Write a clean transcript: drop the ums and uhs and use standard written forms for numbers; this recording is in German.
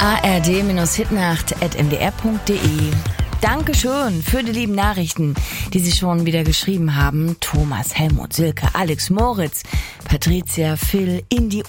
ard-hitnacht@mdr.de. Dankeschön für die lieben Nachrichten, die Sie schon wieder geschrieben haben. Thomas, Helmut, Silke, Alex, Moritz, Patricia, Phil, Indi